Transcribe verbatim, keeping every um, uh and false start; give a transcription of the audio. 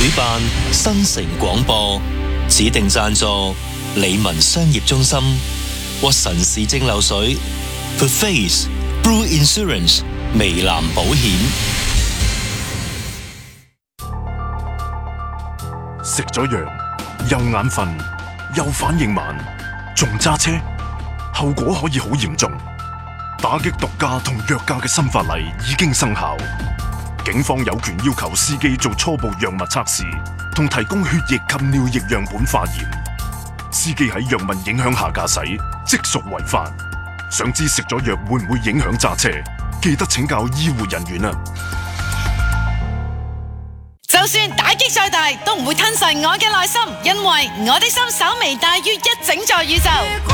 辦新城廣播，指定贊助理文商業中心、屈臣氏蒸餾水、The Face Blue Insurance 微藍保險。 食咗藥又眼瞓又反應慢，仲揸車，後果可以好嚴重。打擊毒駕同藥駕嘅新法例已經生效，警方有權要求司機做初步藥物測試，同提供血液及尿液樣本化驗。司機喺藥物影響下駕駛，即屬違法。想知食咗藥會唔會影響揸車？記得請教醫護人員啊！ 就算打擊再大，都唔會吞噬我嘅內心，因為我的心稍微大於一整座宇宙。